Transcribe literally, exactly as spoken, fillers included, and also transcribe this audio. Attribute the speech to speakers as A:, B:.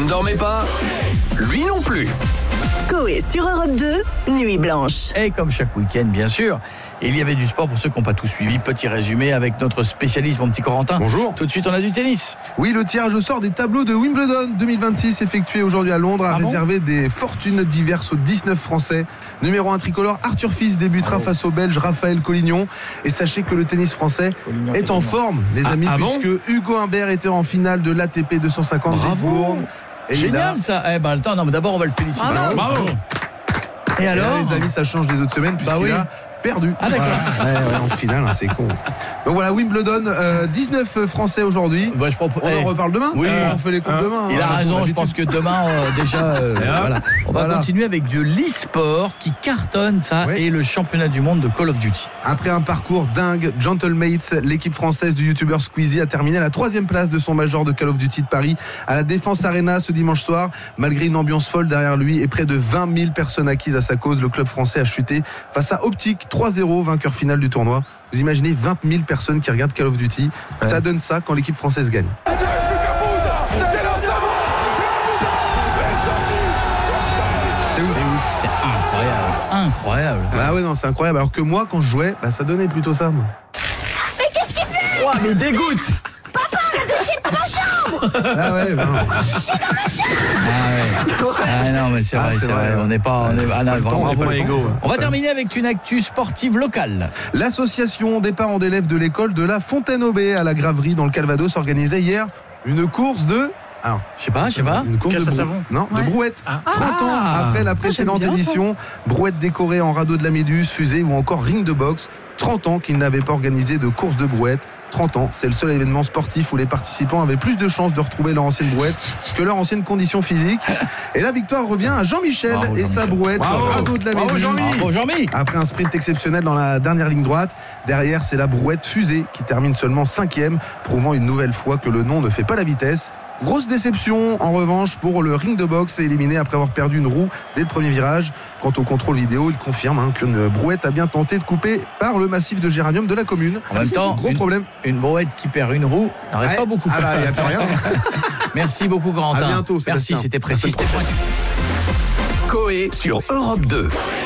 A: ne dormez pas? Lui non plus.
B: Coé sur Europe deux, Nuit Blanche.
C: Et comme chaque week-end, bien sûr, il y avait du sport pour ceux qui n'ont pas tout suivi. Petit résumé avec notre spécialiste, mon petit Corentin.
D: Bonjour.
C: Tout de suite, on a du tennis.
D: Oui, le tirage au sort des tableaux de Wimbledon deux mille vingt-six effectué aujourd'hui à Londres a
C: Ah bon
D: réservé des fortunes diverses aux dix-neuf Français. Numéro un tricolore, Arthur Fils débutera
C: Bravo.
D: face au Belge Raphaël Collignon. Et sachez que le tennis français
C: Collignon,
D: est en
C: Collignon.
D: forme, les
C: Ah,
D: amis,
C: ah bon
D: puisque Hugo Humbert était en finale de l'A T P deux cent cinquante d'Eastbourne. Et
C: Génial
D: il a-
C: ça. Eh ben, attends, non, mais d'abord, on va le féliciter.
B: Bravo.
C: Bravo. Et
D: Et là,
C: alors
D: les amis, ça change des autres semaines puisqu'il
C: Bah oui.
D: a perdu.
C: Ah, d'accord.
D: Voilà. Ouais, ouais, en finale, hein, c'est con. Donc voilà, Wimbledon, euh, dix-neuf Français aujourd'hui.
C: Bah, je propose-
D: On
C: eh,
D: en reparle demain.
C: Oui.
D: Euh, on fait les coupes
C: Hein
D: demain.
C: Il
D: hein,
C: a
D: on
C: raison, je
D: l'habitude.
C: pense que demain, euh, déjà, euh, voilà. On va
D: Voilà.
C: continuer avec de l'e-sport qui cartonne, ça,
D: Oui.
C: et le championnat du monde de Call of Duty.
D: Après un parcours dingue, Gentlemates, l'équipe française du youtubeur Squeezie a terminé à la troisième place de son major de Call of Duty de Paris à la Défense Arena ce dimanche soir. Malgré une ambiance folle derrière lui et près de vingt mille personnes acquises à sa cause, le club français a chuté face à Optic trois zéro, vainqueur final du tournoi. Vous imaginez vingt mille personnes qui regardent Call of Duty.
C: Ouais.
D: Ça donne ça quand l'équipe française gagne. C'est ouf.
C: C'est incroyable. Incroyable.
D: Bah ouais, non, c'est incroyable. Alors que moi, quand je jouais, bah, ça donnait plutôt ça. Moi.
C: Oh, mais dégoûte.
D: Ah ouais, bah non.
C: Ah ouais. Ah non, mais c'est
D: Ah,
C: vrai,
D: c'est
C: c'est vrai.
D: vrai.
C: On n'est pas, on est, ah, non,
D: Pas le temps,
C: vraiment,
D: on n'a pas
C: bravo.
D: le temps.
C: On va terminer avec une actu sportive locale.
D: L'association des parents d'élèves de l'école de la Fontaine-Aubé à la Graverie dans le Calvados organisait hier une course de... Alors,
C: Je sais pas, je sais pas.
D: Une course
E: Casse
D: de,
E: à
D: brou-
E: savon.
D: Non, de
E: Ouais.
D: brouette.
E: Ah.
D: trente ans
C: Ah.
D: après la précédente
B: j'aime bien ça.
D: édition, brouette décorée en radeau de la Méduse, fusée ou encore ring de boxe. trente ans qu'ils n'avaient pas organisé de course de brouette. trente ans, c'est le seul événement sportif où les participants avaient plus de chances de retrouver leur ancienne brouette que leur ancienne condition physique. Et la victoire revient à Jean-Michel
C: Bravo,
D: et sa
C: Jean-Michel.
D: brouette,
E: Bravo.
D: radeau de la
E: Bravo,
D: Méduse.
E: Jean-Mi.
C: Bravo, Jean-Mi.
D: Après un sprint exceptionnel dans la dernière ligne droite, derrière c'est la brouette fusée qui termine seulement cinquième, prouvant une nouvelle fois que le nom ne fait pas la vitesse. Grosse déception en revanche pour le ring de boxe éliminé après avoir perdu une roue dès le premier virage. Quant au contrôle vidéo, il confirme hein, qu'une brouette a bien tenté de couper par le massif de géranium de la commune.
C: En même temps,
D: Gros
C: une,
D: problème.
C: une brouette qui perd une roue, n'en reste
D: Ouais.
C: pas beaucoup.
D: Ah bah, il n'y a plus rien.
C: Merci beaucoup, Corentin.
D: À bientôt,
C: Merci,
D: Sébastien.
C: c'était
D: À la
C: précis,
D: semaine
C: c'était pointu.
A: Coé sur Europe deux.